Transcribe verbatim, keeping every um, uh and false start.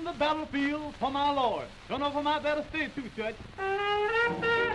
the battlefield for my Lord. Don't know if I might better stay too, Church.